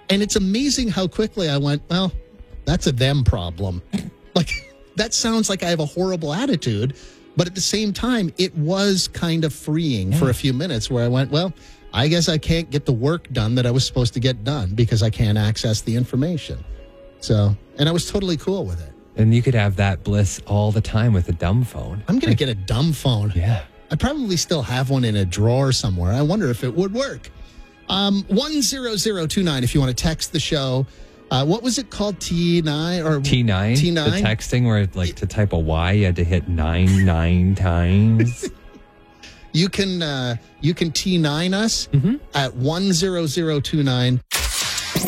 And it's amazing how quickly I went, well, that's a them problem. Like, that sounds like I have a horrible attitude. But at the same time, it was kind of freeing for a few minutes where I went, well, I guess I can't get the work done that I was supposed to get done because I can't access the information. So, and I was totally cool with it. And you could have that bliss all the time with a dumb phone. I'm going to get a dumb phone. Yeah. I probably still have one in a drawer somewhere. I wonder if it would work. 10029 if you want to text the show. What was it called? T9 or T9? T9? The texting where like to type a Y you had to hit 9 times. You can T9 us at 10029.